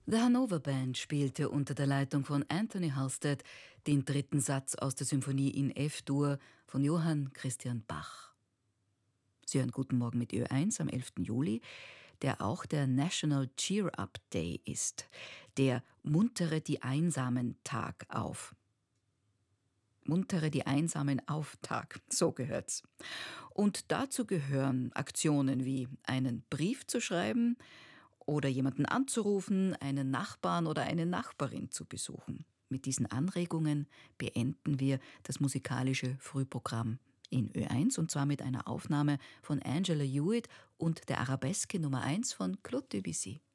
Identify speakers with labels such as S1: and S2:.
S1: The Hanover Band spielte unter der Leitung von Anthony Halstead den dritten Satz aus der Symphonie in F-Dur von Johann Christian Bach. Sie hören Guten Morgen mit Ö1 am 11. Juli, der auch der National Cheer-Up Day ist, der Muntere die Einsamen Tag auf. Muntere die Einsamen auf Tag, so gehört's. Und dazu gehören Aktionen wie einen Brief zu schreiben oder jemanden anzurufen, einen Nachbarn oder eine Nachbarin zu besuchen. Mit diesen Anregungen beenden wir das musikalische Frühprogramm in Ö1 und zwar mit einer Aufnahme von Angela Hewitt und der Arabeske Nummer 1 von Claude Debussy.